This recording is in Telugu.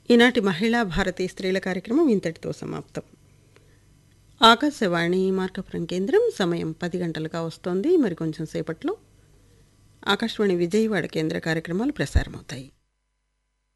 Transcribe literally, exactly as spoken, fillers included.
ఈనాటి మహిళా భారతీ స్త్రీల కార్యక్రమం ఇంతటితో సమాప్తం. ఆకాశవాణి మార్కపురం కేంద్రం సమయం పది గంటలుగా వస్తోంది. మరి కొంచెం సేపట్లో ఆకాశవాణి విజయవాడ కేంద్ర కార్యక్రమాలు ప్రసారమవుతాయి.